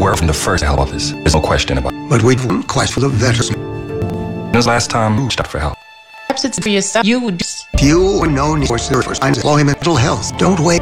were from the first health office. There's no question about it. But we don't quest for the veterans. When was the last time you stopped for help? Perhaps it's for yourself. You would. Few are known for service, employment, mental health. Don't wait.